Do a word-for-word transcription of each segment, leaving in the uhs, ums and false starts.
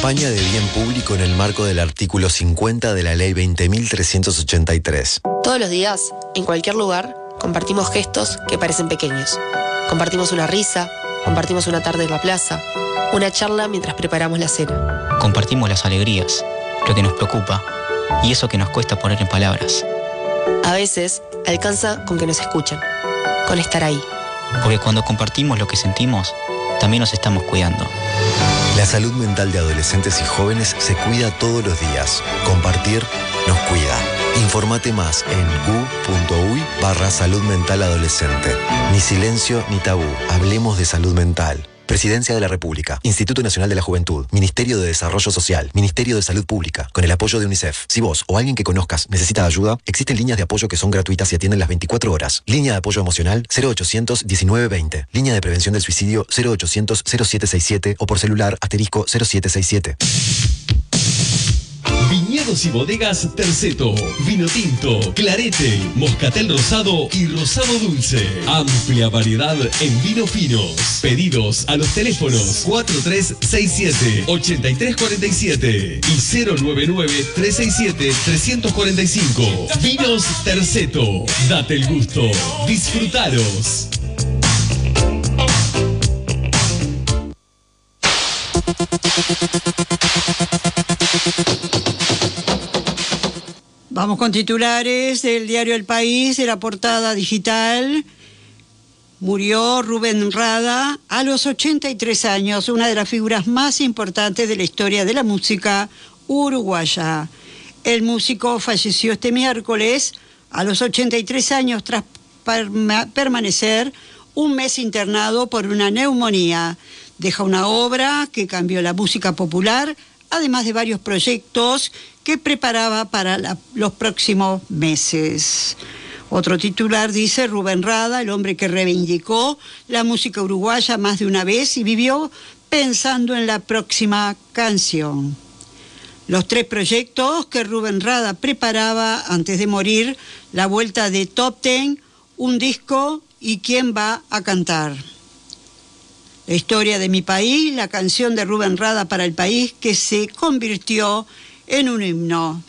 Campaña de bien público en el marco del artículo cincuenta de la Ley veinte mil trescientos ochenta y tres. Todos los días, en cualquier lugar, compartimos gestos que parecen pequeños. Compartimos una risa, compartimos una tarde en la plaza, una charla mientras preparamos la cena. Compartimos las alegrías, lo que nos preocupa y eso que nos cuesta poner en palabras. A veces, alcanza con que nos escuchen, con estar ahí. Porque cuando compartimos lo que sentimos, también nos estamos cuidando. La salud mental de adolescentes y jóvenes se cuida todos los días. Compartir nos cuida. Informate más en gu.uy barra salud mental adolescente. Ni silencio ni tabú. Hablemos de salud mental. Presidencia de la República, Instituto Nacional de la Juventud, Ministerio de Desarrollo Social, Ministerio de Salud Pública, con el apoyo de UNICEF. Si vos o alguien que conozcas necesita ayuda, existen líneas de apoyo que son gratuitas y atienden las veinticuatro horas. Línea de apoyo emocional cero ochocientos diecinueve veinte. Línea de prevención del suicidio cero ochocientos cero siete seis siete o por celular asterisco cero siete seis siete. Viñedos y bodegas Terceto, vino tinto, clarete, moscatel rosado y rosado dulce. Amplia variedad en vino finos. Pedidos a los teléfonos cuatro tres seis siete, ocho tres cuatro siete y cero nueve nueve, tres seis siete, tres cuatro cinco. Vinos Terceto, date el gusto, disfrutalos. Vamos con titulares del diario El País, de la portada digital. Murió Rubén Rada a los ochenta y tres años, una de las figuras más importantes de la historia de la música uruguaya. El músico falleció este miércoles a los ochenta y tres años tras perma- permanecer un mes internado por una neumonía. Deja una obra que cambió la música popular, además de varios proyectos que preparaba para la, los próximos meses. Otro titular dice: Rubén Rada, el hombre que reivindicó la música uruguaya más de una vez y vivió pensando en la próxima canción. Los tres proyectos que Rubén Rada preparaba antes de morir: la vuelta de Top Ten, un disco y quién va a cantar. La historia de mi país, la canción de Rubén Rada para el país que se convirtió en un himno.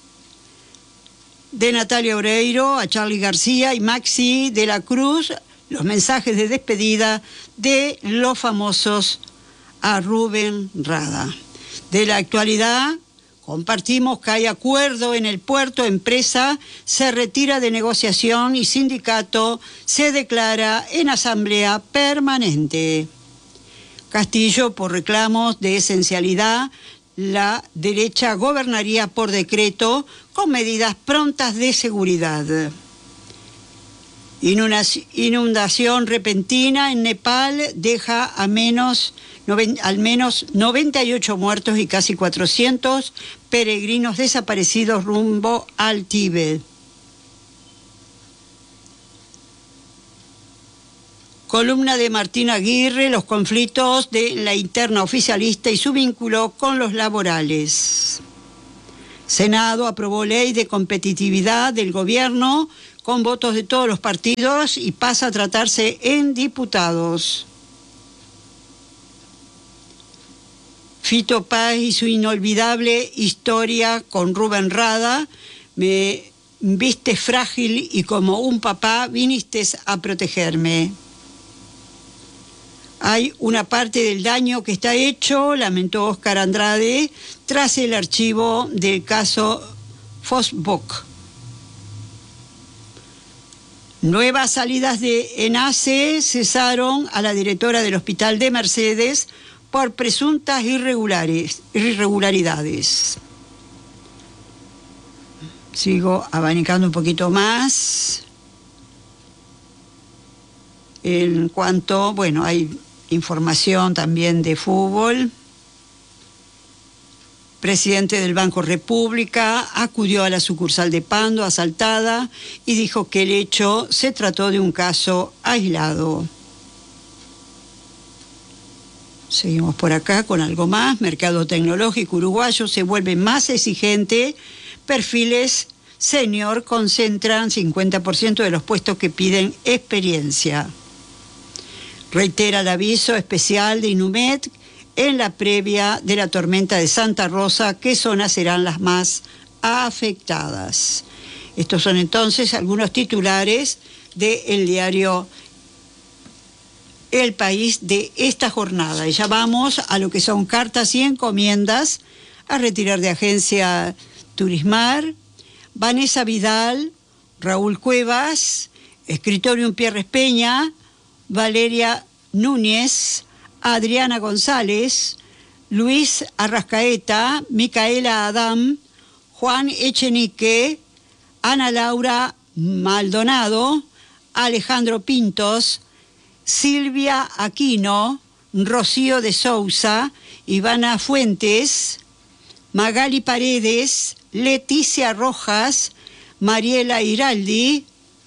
De Natalia Oreiro a Charly García y Maxi de la Cruz, los mensajes de despedida de los famosos a Rubén Rada. De la actualidad, compartimos que hay acuerdo en el puerto, empresa se retira de negociación y sindicato se declara en asamblea permanente. Castillo, por reclamos de esencialidad, la derecha gobernaría por decreto con medidas prontas de seguridad. Inundación repentina en Nepal deja a menos, al menos noventa y ocho muertos y casi cuatrocientos peregrinos desaparecidos rumbo al Tíbet. Columna de Martín Aguirre, los conflictos de la interna oficialista y su vínculo con los laborales. Senado aprobó ley de competitividad del gobierno con votos de todos los partidos y pasa a tratarse en diputados. Fito Páez y su inolvidable historia con Rubén Rada. Me viste frágil y como un papá viniste a protegerme. Hay una parte del daño que está hecho, lamentó Oscar Andrade, tras el archivo del caso Fosboc. Nuevas salidas de ENACE cesaron a la directora del hospital de Mercedes por presuntas irregulares, irregularidades. Sigo abanicando un poquito más. En cuanto, bueno, hay información también de fútbol. Presidente del Banco República acudió a la sucursal de Pando asaltada y dijo que el hecho se trató de un caso aislado. Seguimos por acá con algo más. Mercado tecnológico uruguayo se vuelve más exigente. Perfiles senior concentran cincuenta por ciento de los puestos que piden experiencia. Reitera el aviso especial de Inumet, en la previa de la tormenta de Santa Rosa, qué zonas serán las más afectadas. Estos son entonces algunos titulares del diario El País de esta jornada. Y ya vamos a lo que son cartas y encomiendas a retirar de Agencia Turismar. Vanessa Vidal, Raúl Cuevas, Escritorium Pierres Peña, Valeria Núñez, Adriana González, Luis Arrascaeta, Micaela Adam, Juan Echenique, Ana Laura Maldonado, Alejandro Pintos, Silvia Aquino, Rocío de Sousa, Ivana Fuentes, Magali Paredes, Leticia Rojas, Mariela Iraldi,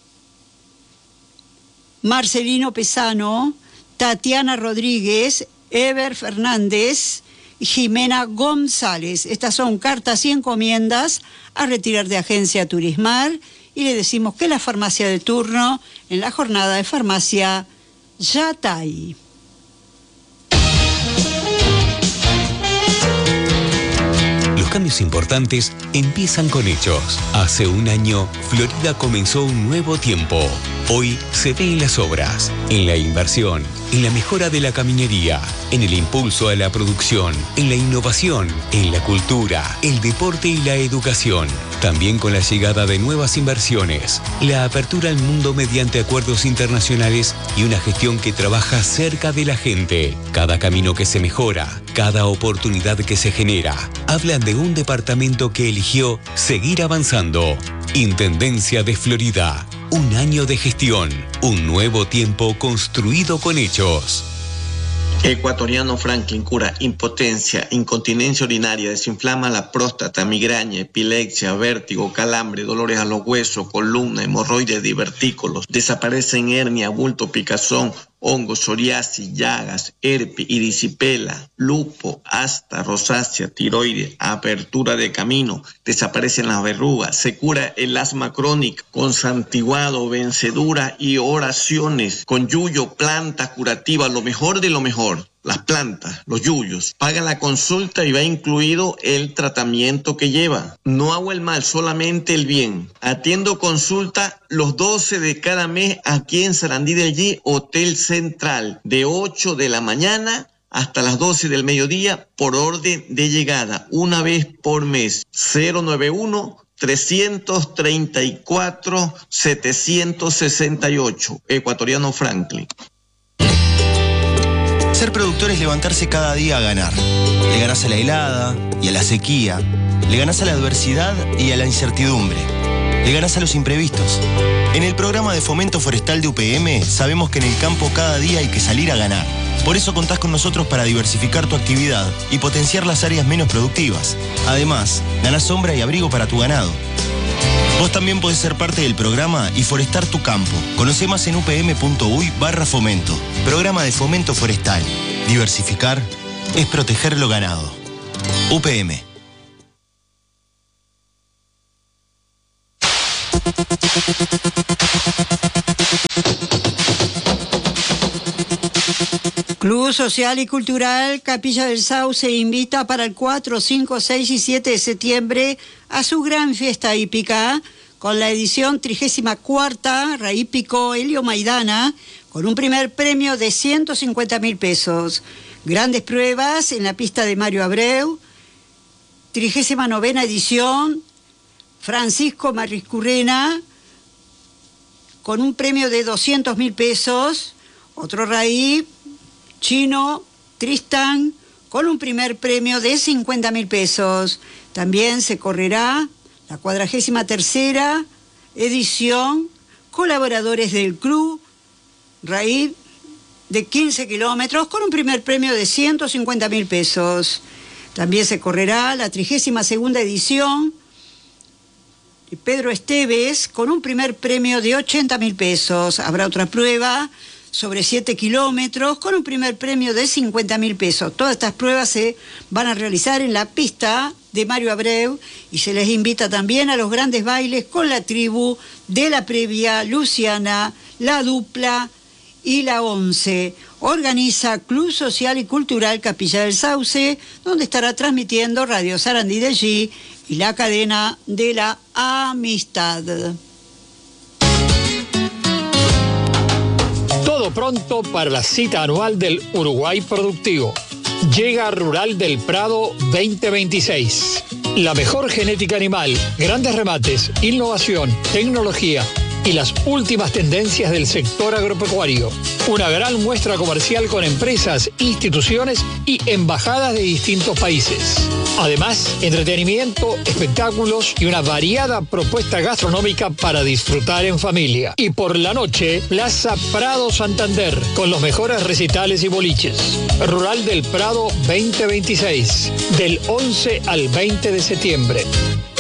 Marcelino Pesano, Tatiana Rodríguez, Ever Fernández y Jimena González. Estas son cartas y encomiendas a retirar de Agencia Turismar y le decimos que la farmacia de turno en la jornada de farmacia Yatay. Los cambios importantes empiezan con hechos. Hace un año, Florida comenzó un nuevo tiempo. Hoy se ve en las obras, en la inversión, en la mejora de la caminería, en el impulso a la producción, en la innovación, en la cultura, el deporte y la educación. También con la llegada de nuevas inversiones, la apertura al mundo mediante acuerdos internacionales y una gestión que trabaja cerca de la gente. Cada camino que se mejora, cada oportunidad que se genera, hablan de un departamento que eligió seguir avanzando. Intendencia de Florida. Un año de gestión, un nuevo tiempo construido con hechos. Ecuatoriano Franklin cura impotencia, incontinencia urinaria, desinflama la próstata, migraña, epilepsia, vértigo, calambre, dolores a los huesos, columna, hemorroides, divertículos. Desaparecen hernia, bulto, picazón, hongos, psoriasis, llagas, herpes, erisipela, lupo, asta, rosácea, tiroides, apertura de camino. Desaparecen las verrugas. Se cura el asma crónico con santiguado, vencedura y oraciones. Con yuyo, planta curativa, lo mejor de lo mejor. Las plantas, los yuyos. Paga la consulta y va incluido el tratamiento que lleva. No hago el mal, solamente el bien. Atiendo consulta los doce de cada mes aquí en Sarandí del G, Hotel Central, de ocho de la mañana hasta las doce del mediodía por orden de llegada, una vez por mes. cero nueve uno, tres tres cuatro, siete seis ocho. Ecuatoriano Franklin. Ser productor es levantarse cada día a ganar. Le ganás a la helada y a la sequía. Le ganás a la adversidad y a la incertidumbre. Le ganás a los imprevistos. En el programa de Fomento Forestal de U P M sabemos que en el campo cada día hay que salir a ganar. Por eso contás con nosotros para diversificar tu actividad y potenciar las áreas menos productivas. Además, ganás sombra y abrigo para tu ganado. Vos también podés ser parte del programa y forestar tu campo. Conoce más en upm.uy barra fomento. Programa de Fomento Forestal. Diversificar es proteger lo ganado. U P M. Club Social y Cultural Capilla del Sauce invita para el cuatro, cinco, seis y siete de septiembre a su gran fiesta hípica con la edición trigésima cuarta Raípico Helio Maidana con un primer premio de ciento cincuenta mil pesos. Grandes pruebas en la pista de Mario Abreu. trigésima novena edición Francisco Mariscurrena con un premio de doscientos mil pesos. Otro raí Chino Tristán con un primer premio de cincuenta mil pesos. También se correrá la cuadragésima tercera edición Colaboradores del Club Raíz de quince kilómetros con un primer premio de ciento cincuenta mil pesos. También se correrá la trigésima segunda edición Pedro Esteves con un primer premio de ochenta mil pesos. Habrá otra prueba sobre siete kilómetros con un primer premio de cincuenta mil pesos. Todas estas pruebas se van a realizar en la pista de Mario Abreu y se les invita también a los grandes bailes con la tribu de la previa Luciana, la dupla y la once. Organiza Club Social y Cultural Capilla del Sauce, donde estará transmitiendo Radio Sarandí de allí y la cadena de la amistad. Todo pronto para la cita anual del Uruguay Productivo. Llega Rural del Prado veinte veintiséis. La mejor genética animal, grandes remates, innovación, tecnología y las últimas tendencias del sector agropecuario. Una gran muestra comercial con empresas, instituciones y embajadas de distintos países. Además, entretenimiento, espectáculos y una variada propuesta gastronómica para disfrutar en familia. Y por la noche, Plaza Prado Santander, con los mejores recitales y boliches. Rural del Prado veinte veintiséis, del once al veinte de septiembre.